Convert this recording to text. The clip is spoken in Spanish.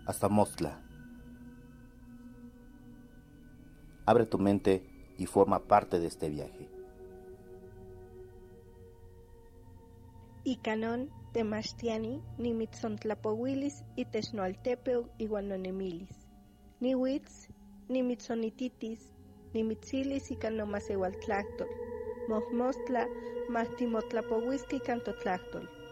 hasta Mostla. Abre tu mente y forma parte de este viaje. Ikanon temachtiani nimitzontlapowilis itech noaltepeu iuan nonemilis. Niuitz nimitzonititis, nimitzilis ika nomaseualtlahtol. Mojmostla mahtimotlapowiski ikan totlahtol.